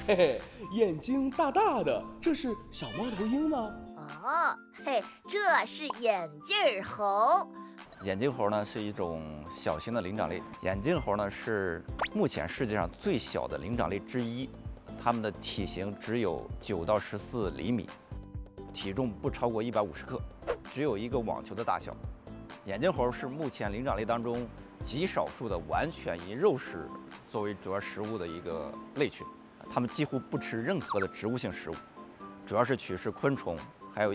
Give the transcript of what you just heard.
嘿嘿，眼睛大大的，这是小猫头鹰吗？ 哦，嘿，这是眼镜猴。 眼镜猴呢是一种小型的灵长类，眼镜猴呢是目前世界上最小的灵长类之一，它们的体型只有9到14厘米，体重不超过150克，只有一个网球的大小。眼镜猴是目前灵长类当中极少数的完全以肉食作为主要食物的一个类群，它们几乎不吃任何的植物性食物，主要是取食昆虫、